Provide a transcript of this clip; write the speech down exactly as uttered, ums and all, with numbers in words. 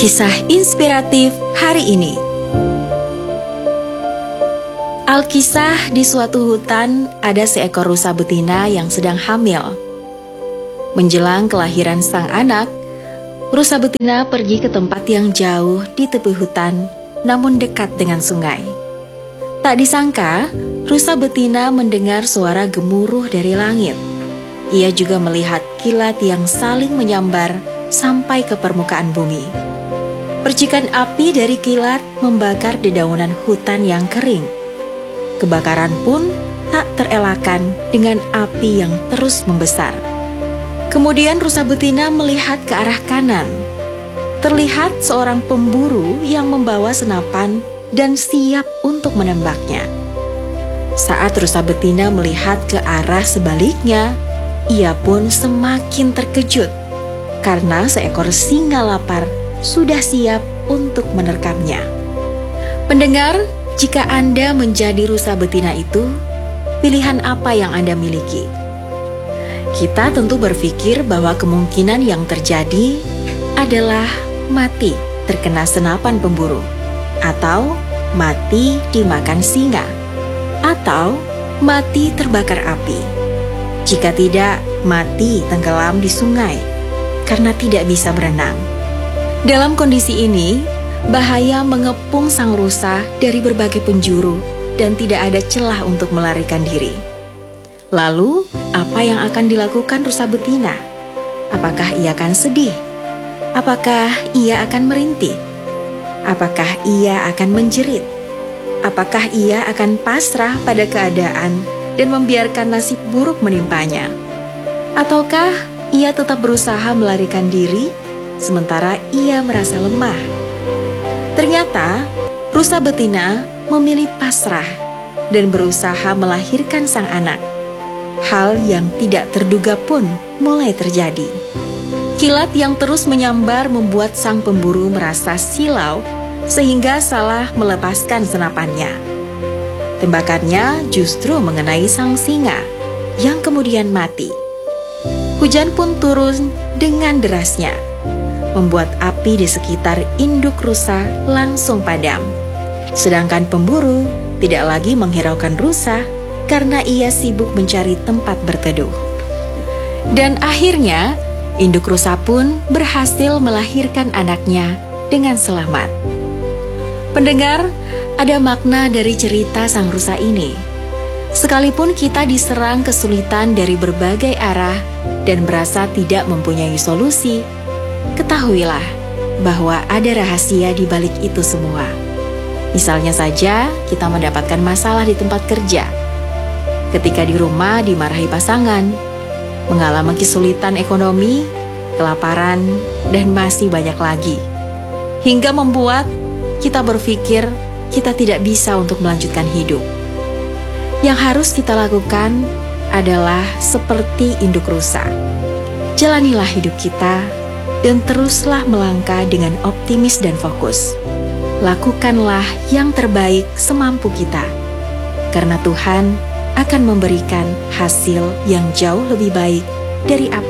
Kisah inspiratif hari ini. Alkisah, di suatu hutan ada seekor rusa betina yang sedang hamil. Menjelang kelahiran sang anak, rusa betina pergi ke tempat yang jauh di tepi hutan, namun dekat dengan sungai. Tak disangka, rusa betina mendengar suara gemuruh dari langit. Ia juga melihat kilat yang saling menyambar sampai ke permukaan bumi. Percikan api dari kilat membakar dedaunan hutan yang kering. Kebakaran pun tak terelakkan dengan api yang terus membesar. Kemudian rusa betina melihat ke arah kanan. Terlihat seorang pemburu yang membawa senapan dan siap untuk menembaknya. Saat rusa betina melihat ke arah sebaliknya, ia pun semakin terkejut karena seekor singa lapar sudah siap untuk menerkamnya. Pendengar, jika Anda menjadi rusa betina itu, pilihan apa yang Anda miliki? Kita tentu berpikir bahwa kemungkinan yang terjadi adalah mati terkena senapan pemburu, atau mati dimakan singa, atau mati terbakar api. Jika tidak, mati tenggelam di sungai karena tidak bisa berenang. Dalam kondisi ini, bahaya mengepung sang rusa dari berbagai penjuru dan tidak ada celah untuk melarikan diri. Lalu, apa yang akan dilakukan rusa betina? Apakah ia akan sedih? Apakah ia akan merintih? Apakah ia akan menjerit? Apakah ia akan pasrah pada keadaan dan membiarkan nasib buruk menimpanya? Ataukah ia tetap berusaha melarikan diri sementara ia merasa lemah? Ternyata, rusa betina memilih pasrah dan berusaha melahirkan sang anak. Hal yang tidak terduga pun mulai terjadi. Kilat yang terus menyambar membuat sang pemburu merasa silau sehingga salah melepaskan senapannya. Tembakannya justru mengenai sang singa yang kemudian mati. Hujan pun turun dengan derasnya, membuat api di sekitar induk rusa langsung padam. Sedangkan pemburu tidak lagi menghiraukan rusa karena ia sibuk mencari tempat berteduh. Dan akhirnya, induk rusa pun berhasil melahirkan anaknya dengan selamat. Pendengar, ada makna dari cerita sang rusa ini. Sekalipun kita diserang kesulitan dari berbagai arah dan merasa tidak mempunyai solusi, ketahuilah bahwa ada rahasia di balik itu semua. Misalnya saja, kita mendapatkan masalah di tempat kerja, ketika di rumah dimarahi pasangan, mengalami kesulitan ekonomi, kelaparan, dan masih banyak lagi. Hingga membuat kita berpikir kita tidak bisa untuk melanjutkan hidup. Yang harus kita lakukan adalah seperti induk rusa. Jalanilah hidup kita dan teruslah melangkah dengan optimis dan fokus. Lakukanlah yang terbaik semampu kita, karena Tuhan akan memberikan hasil yang jauh lebih baik dari apa